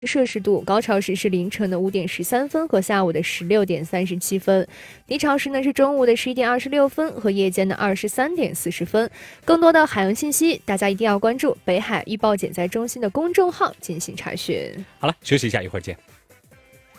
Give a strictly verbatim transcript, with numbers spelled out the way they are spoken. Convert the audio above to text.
摄氏度，高潮时是凌晨的五点十三分和下午的十六点三十七分，低潮时呢是中午的十一点二十六分和夜间的二十三点四十分。更多的海洋信息，大家一定要关注北海预报减灾中心的公众号进行查询。 好了，休息一下，一会儿见。